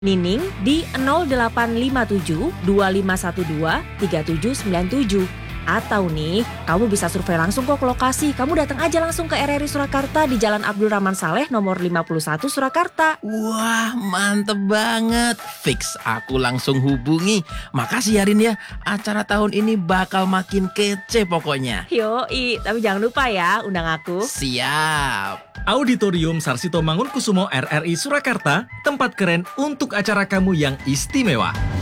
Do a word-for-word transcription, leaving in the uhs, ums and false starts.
Nining di nol delapan lima tujuh dua lima satu dua tiga tujuh sembilan tujuh. Atau nih, kamu bisa survei langsung kok ke lokasi. Kamu datang aja langsung ke R R I Surakarta di Jalan Abdul Rahman Saleh nomor lima puluh satu Surakarta. Wah, mantep banget. Fix, aku langsung hubungi. Makasih ya Rin ya, acara tahun ini bakal makin kece pokoknya. Yoi, tapi jangan lupa ya undang aku. Siap. Auditorium Sarsito Mangunkusumo R R I Surakarta, tempat keren untuk acara kamu yang istimewa.